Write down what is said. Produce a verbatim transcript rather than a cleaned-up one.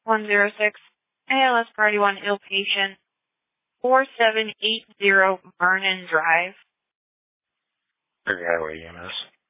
one zero six, A L S Party one ill patient, four seven eight zero Vernon Drive. Berry Highway E M S.